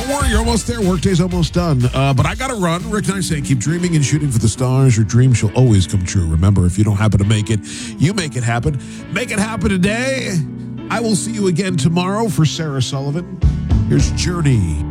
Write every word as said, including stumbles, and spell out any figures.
worry, you're almost there. Workday's almost done. Uh, but I got to run. Rick and I say, keep dreaming and shooting for the stars. Your dream shall always come true. Remember, if you don't happen to make it, you make it happen. Make it happen today. I will see you again tomorrow. For Sarah Sullivan, here's Journey.